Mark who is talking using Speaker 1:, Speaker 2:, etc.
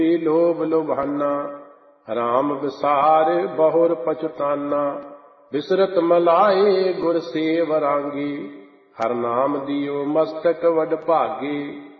Speaker 1: ਲੋਭ ਲੁਭਾਨਾ, ਰਾਮ ਵਿਸਾਰ ਬਹੁਰ ਪਛਤਾਨਾ। ਬਿਸਰਤ ਮਲਾਏ ਗੁਰ ਸੇਵ ਰਾਂਗੀ, ਹਰ ਨਾਮ ਦਿਓ ਮਸਤਕ ਵਡ ਭਾਗੇ।